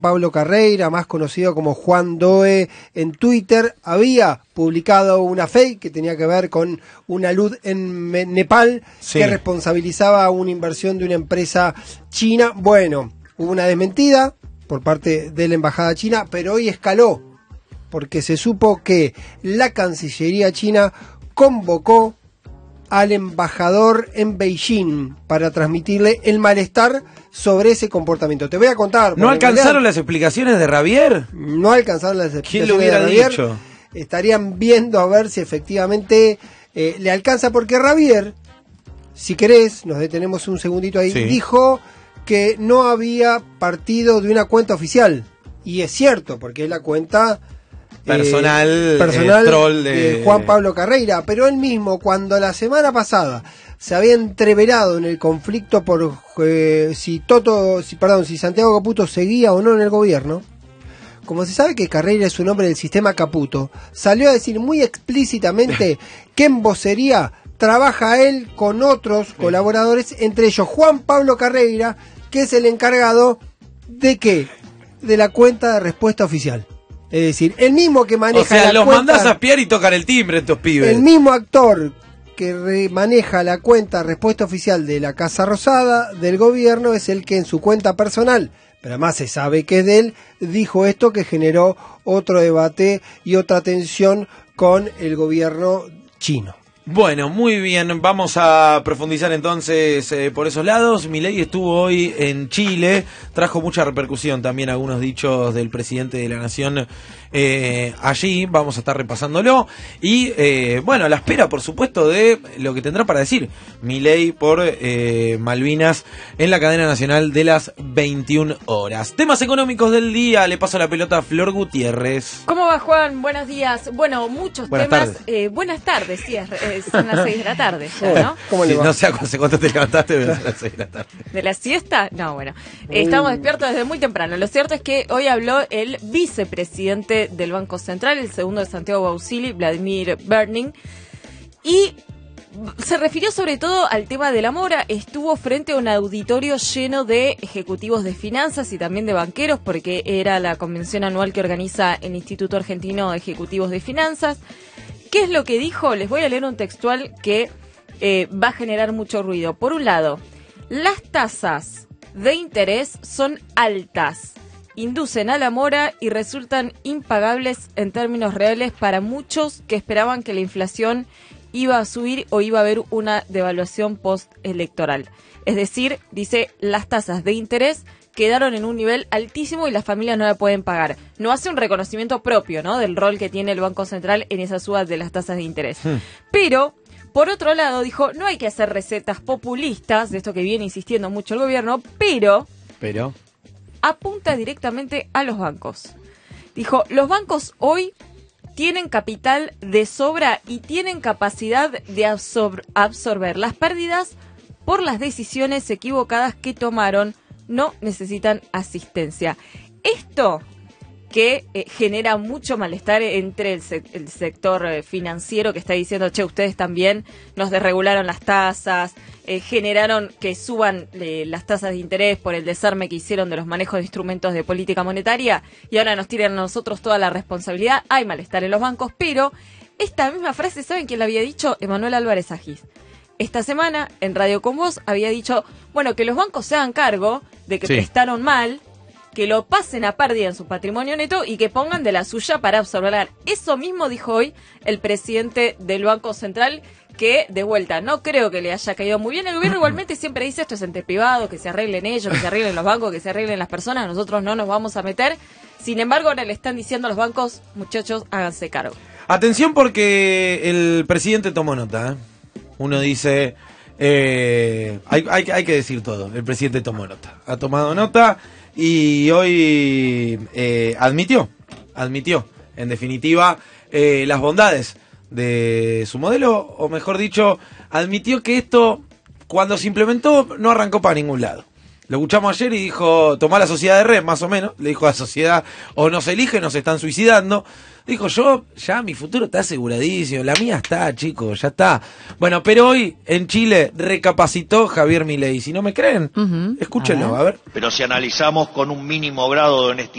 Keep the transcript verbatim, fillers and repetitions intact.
Pablo Carreira, más conocido como Juan Doe en Twitter, había publicado una fake que tenía que ver con una luz en Nepal, sí, que responsabilizaba una inversión de una empresa china. Bueno, hubo una desmentida por parte de la embajada china, pero hoy escaló, porque se supo que la Cancillería china convocó al embajador en Beijing para transmitirle el malestar sobre ese comportamiento. Te voy a contar. ¿No alcanzaron realidad, las explicaciones de Javier? No alcanzaron las explicaciones. ¿Quién lo hubiera de Javier. dicho? Estarían viendo a ver si efectivamente eh, le alcanza, porque Javier, si querés, nos detenemos un segundito ahí, sí, dijo que no había partido de una cuenta oficial. Y es cierto, porque es la cuenta personal, eh, personal eh, troll de... de Juan Pablo Carreira, pero él mismo, cuando la semana pasada se había entreverado en el conflicto por eh, si Toto, si perdón, si Santiago Caputo seguía o no en el gobierno, como se sabe que Carreira es un hombre del sistema Caputo, salió a decir muy explícitamente que en vocería trabaja él con otros sí. colaboradores, entre ellos Juan Pablo Carreira, que es el encargado de ¿qué? De la cuenta de respuesta oficial. Es decir, el mismo que maneja, o sea, la los cuenta, mandás a espiar y tocan el timbre estos pibes. El mismo actor que re maneja la cuenta respuesta oficial de la Casa Rosada del gobierno es el que en su cuenta personal, pero además se sabe que es de él, dijo esto que generó otro debate y otra tensión con el gobierno chino. Bueno, muy bien, vamos a profundizar entonces eh, por esos lados. Milei estuvo hoy en Chile, trajo mucha repercusión también algunos dichos del presidente de la Nación eh, allí, vamos a estar repasándolo y eh, bueno, a la espera por supuesto de lo que tendrá para decir Milei por eh, Malvinas en la cadena nacional de las veintiuna horas. Temas económicos del día, le paso la pelota a Flor Gutiérrez. ¿Cómo va, Juan? Buenos días. Bueno, muchos buenas temas. Tardes. Eh, buenas tardes, sí, es, es, son las seis de la tarde ya, ¿no? ¿Cómo le va? Sí, no sé hace cuánto te levantaste, pero son las seis de la tarde. ¿De la siesta? No, bueno. Eh, estamos despiertos desde muy temprano. Lo cierto es que hoy habló el vicepresidente del Banco Central, el segundo de Santiago Bausili, Vladimir Berning, y se refirió sobre todo al tema de la mora. Estuvo frente a un auditorio lleno de ejecutivos de finanzas y también de banqueros, porque era la convención anual que organiza el Instituto Argentino de Ejecutivos de Finanzas. ¿Qué es lo que dijo? Les voy a leer un textual que eh, va a generar mucho ruido. Por un lado, las tasas de interés son altas, inducen a la mora y resultan impagables en términos reales para muchos que esperaban que la inflación iba a subir o iba a haber una devaluación postelectoral. Es decir, dice, las tasas de interés quedaron en un nivel altísimo y las familias no la pueden pagar. No hace un reconocimiento propio, ¿no?, del rol que tiene el Banco Central en esa suba de las tasas de interés. Hmm. Pero, por otro lado, dijo, no hay que hacer recetas populistas, de esto que viene insistiendo mucho el gobierno, pero... Pero... apunta directamente a los bancos. Dijo, los bancos hoy tienen capital de sobra y tienen capacidad de absor- absorber las pérdidas por las decisiones equivocadas que tomaron. No necesitan asistencia. Esto que eh, genera mucho malestar entre el, se- el sector eh, financiero, que está diciendo, che, ustedes también nos desregularon las tasas, eh, generaron que suban eh, las tasas de interés por el desarme que hicieron de los manejos de instrumentos de política monetaria y ahora nos tiran a nosotros toda la responsabilidad. Hay malestar en los bancos, pero esta misma frase, ¿saben quién la había dicho? Emanuel Álvarez Agis. Esta semana, en Radio Con Vos, había dicho, bueno, que los bancos se hagan cargo de que sí. prestaron mal, que lo pasen a pérdida en su patrimonio neto y que pongan de la suya para absorber. Eso mismo dijo hoy el presidente del Banco Central, que, de vuelta, no creo que le haya caído muy bien. El gobierno igualmente siempre dice, esto es ente privado, que se arreglen ellos, que se arreglen los bancos, que se arreglen las personas, nosotros no nos vamos a meter. Sin embargo, ahora le están diciendo a los bancos, muchachos, háganse cargo. Atención, porque el presidente tomó nota, ¿eh? Uno dice, eh, hay, hay, hay que decir todo, el presidente tomó nota, ha tomado nota y hoy eh, admitió, admitió, en definitiva, eh, las bondades de su modelo, o mejor dicho, admitió que esto, cuando se implementó, no arrancó para ningún lado. Lo escuchamos ayer y dijo, tomá la sociedad de red, más o menos. Le dijo a la sociedad, o nos eligen, nos están suicidando. Dijo, yo, ya mi futuro está aseguradísimo, la mía está, chicos, ya está. Bueno, pero hoy en Chile recapacitó Javier Milei. Si no me creen, uh-huh. escúchenlo, a ver. a ver. Pero si analizamos con un mínimo grado de honestidad,